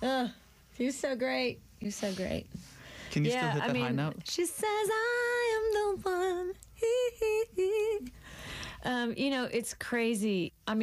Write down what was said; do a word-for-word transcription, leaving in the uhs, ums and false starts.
Oh, you're so great. You're so great. Can you yeah, still hit that I mean, high note? She says, I am the one. um, you know, it's crazy. I mean,